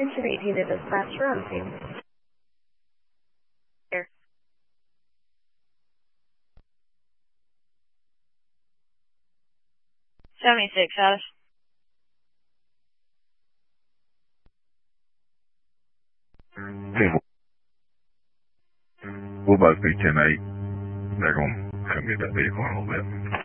should be painted as last round, too. Here. 76, Alice. We'll both be 10-8. They're going to cut me that vehicle a little bit.